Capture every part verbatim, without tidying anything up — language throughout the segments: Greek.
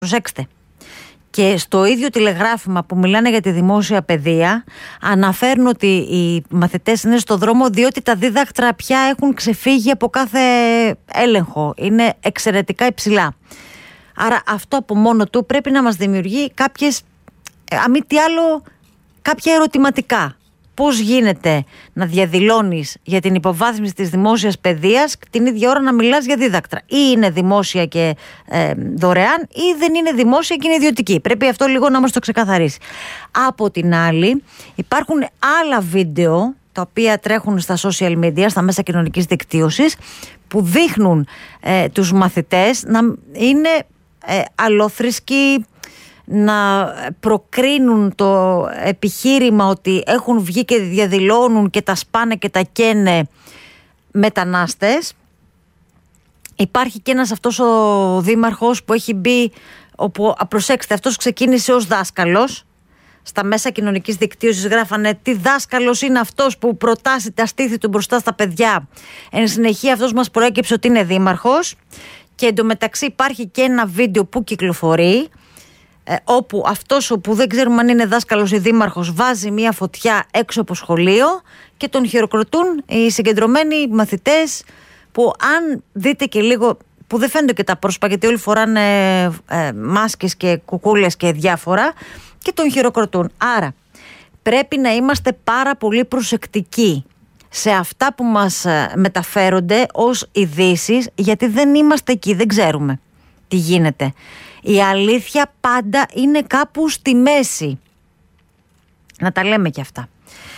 Προσέξτε. Και στο ίδιο τηλεγράφημα που μιλάνε για τη δημόσια παιδεία, αναφέρουν ότι οι μαθητές είναι στο δρόμο διότι τα δίδακτρα πια έχουν ξεφύγει από κάθε έλεγχο. Είναι εξαιρετικά υψηλά. Άρα αυτό από μόνο του πρέπει να μας δημιουργεί κάποιες, αν μη τι άλλο, κάποια ερωτηματικά. Πώς γίνεται να διαδηλώνεις για την υποβάθμιση της δημόσιας παιδείας την ίδια ώρα να μιλάς για δίδακτρα? Ή είναι δημόσια και ε, δωρεάν, ή δεν είναι δημόσια και είναι ιδιωτική. Πρέπει αυτό λίγο να μας το ξεκαθαρίσει. Από την άλλη, υπάρχουν άλλα βίντεο τα οποία τρέχουν στα social media, στα μέσα κοινωνικής δικτύωσης, που δείχνουν ε, τους μαθητές να είναι ε, αλλοθρησκοί, να προκρίνουν το επιχείρημα ότι έχουν βγει και διαδηλώνουν και τα σπάνε και τα καίνε μετανάστες. Υπάρχει και ένας αυτός ο δήμαρχος που έχει μπει, όπου, προσέξτε, αυτός ξεκίνησε ως δάσκαλος. Στα μέσα κοινωνικής δικτύωσης γράφανε τι δάσκαλος είναι αυτός που προτάσει τα στήθη του μπροστά στα παιδιά. Εν συνεχεία αυτός μας προέκυψε ότι είναι δήμαρχος. Και εντωμεταξύ υπάρχει και ένα βίντεο που κυκλοφορεί, Ε, όπου αυτός που δεν ξέρουμε αν είναι δάσκαλος ή δήμαρχος βάζει μια φωτιά έξω από σχολείο και τον χειροκροτούν οι συγκεντρωμένοι μαθητές, που αν δείτε και λίγο, που δεν φαίνονται και τα πρόσωπα γιατί όλοι φοράνε ε, μάσκες και κουκούλες και διάφορα, και τον χειροκροτούν. Άρα πρέπει να είμαστε πάρα πολύ προσεκτικοί σε αυτά που μας μεταφέρονται ως ειδήσεις, γιατί δεν είμαστε εκεί, δεν ξέρουμε τι γίνεται. Η αλήθεια πάντα είναι κάπου στη μέση. Να τα λέμε και αυτά.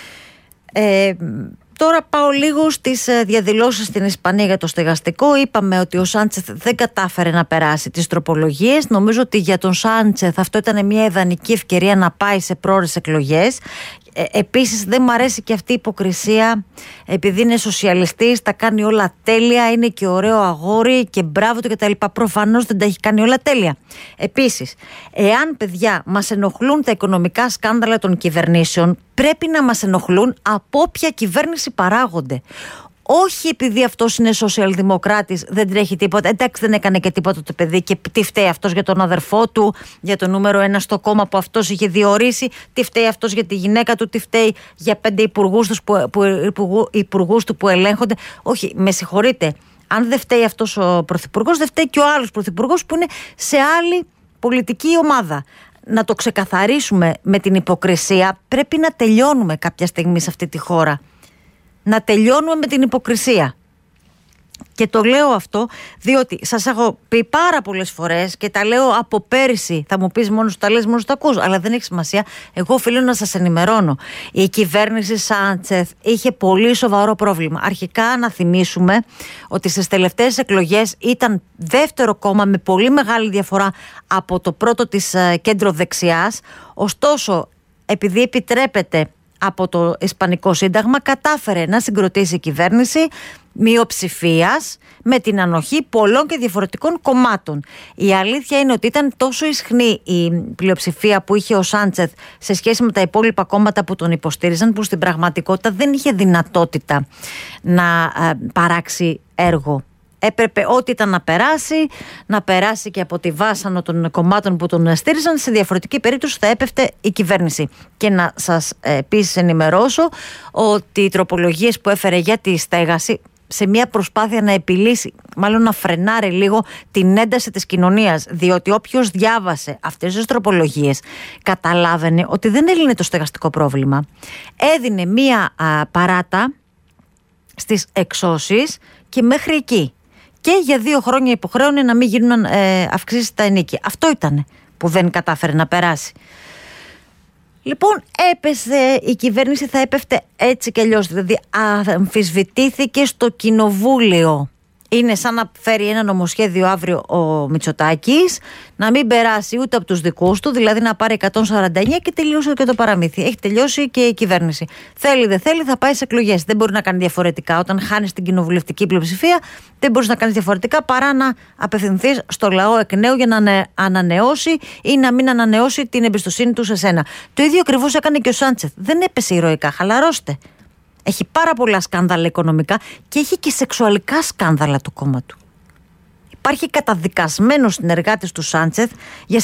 Ε, τώρα πάω λίγο στις διαδηλώσεις στην Ισπανία για το στεγαστικό. Είπαμε ότι ο Σάντσεθ δεν κατάφερε να περάσει τις τροπολογίες. Νομίζω ότι για τον Σάντσεθ αυτό ήταν μια ιδανική ευκαιρία να πάει σε πρόορες εκλογές. Ε, επίσης δεν μου αρέσει και αυτή η υποκρισία, επειδή είναι σοσιαλιστής, τα κάνει όλα τέλεια, είναι και ωραίο αγόρι και μπράβο του κτλ. Προφανώς δεν τα έχει κάνει όλα τέλεια. Επίσης, εάν, παιδιά, μας ενοχλούν τα οικονομικά σκάνδαλα των κυβερνήσεων, πρέπει να μας ενοχλούν από όποια κυβέρνηση παράγονται. Όχι επειδή αυτός είναι σοσιαλδημοκράτης, δεν τρέχει τίποτα. Εντάξει, δεν έκανε και τίποτα το παιδί και τι φταίει αυτός για τον αδερφό του, για το νούμερο ένα στο κόμμα που αυτός είχε διορίσει, τι φταίει αυτός για τη γυναίκα του, τι φταίει για πέντε υπουργούς του που, που, υπουργούς του που ελέγχονται. Όχι, με συγχωρείτε. Αν δεν φταίει αυτός ο πρωθυπουργός, δεν φταίει και ο άλλος πρωθυπουργός που είναι σε άλλη πολιτική ομάδα. Να το ξεκαθαρίσουμε με την υποκρισία. Πρέπει να τελειώνουμε κάποια στιγμή σε αυτή τη χώρα. Να τελειώνουμε με την υποκρισία. Και το λέω αυτό διότι σας έχω πει πάρα πολλές φορές και τα λέω από πέρυσι. Θα μου πεις μόνο σου τα λες, μόνο σου τα ακούς, αλλά δεν έχει σημασία. Εγώ οφείλω να σας ενημερώνω. Η κυβέρνηση Σάντσεθ είχε πολύ σοβαρό πρόβλημα. Αρχικά να θυμίσουμε ότι στις τελευταίες εκλογές ήταν δεύτερο κόμμα με πολύ μεγάλη διαφορά από το πρώτο της κέντρο δεξιάς. Ωστόσο, επειδή επιτρέπεται από το Ισπανικό Σύνταγμα, κατάφερε να συγκροτήσει η κυβέρνηση μειοψηφίας με την ανοχή πολλών και διαφορετικών κομμάτων. Η αλήθεια είναι ότι ήταν τόσο ισχνή η πλειοψηφία που είχε ο Σάντσεθ σε σχέση με τα υπόλοιπα κόμματα που τον υποστήριζαν, που στην πραγματικότητα δεν είχε δυνατότητα να παράξει έργο. Έπρεπε ό,τι ήταν να περάσει, να περάσει και από τη βάσανο των κομμάτων που τον στήριζαν. Σε διαφορετική περίπτωση θα έπεφτε η κυβέρνηση. Και να σας επίσης ενημερώσω ότι οι τροπολογίες που έφερε για τη στέγαση, σε μια προσπάθεια να επιλύσει, μάλλον να φρενάρει λίγο την ένταση της κοινωνίας, διότι όποιος διάβασε αυτές τις τροπολογίες καταλάβαινε ότι δεν έλυνε το στεγαστικό πρόβλημα. Έδινε μια α, παράτα στις εξώσεις και μέχρι εκεί. Και για δύο χρόνια υποχρέωνε να μην γίνουν ε, αυξήσεις στα ενίκια. Αυτό ήταν που δεν κατάφερε να περάσει. Λοιπόν, έπεσε η κυβέρνηση, θα έπεφτε έτσι κι αλλιώς. Δηλαδή, αμφισβητήθηκε στο κοινοβούλιο. Είναι σαν να φέρει ένα νομοσχέδιο αύριο ο Μητσοτάκης, να μην περάσει ούτε από τους δικούς του, δηλαδή να πάρει εκατόν σαράντα εννέα και τελείωσε και το παραμύθι. Έχει τελειώσει και η κυβέρνηση. Θέλει, δεν θέλει, θα πάει σε εκλογές. Δεν μπορεί να κάνει διαφορετικά. Όταν χάνεις την κοινοβουλευτική πλειοψηφία, δεν μπορείς να κάνεις διαφορετικά παρά να απευθυνθείς στο λαό εκ νέου για να ανανεώσει ή να μην ανανεώσει την εμπιστοσύνη του σε σένα. Το ίδιο ακριβώς έκανε και ο Σάντσεθ. Δεν έπεσε ηρωικά. Χαλαρώστε. Έχει πάρα πολλά σκάνδαλα οικονομικά και έχει και σεξουαλικά σκάνδαλα το κόμμα του. υπάρχει καταδικασμένος συνεργάτης του Σάντσεθ για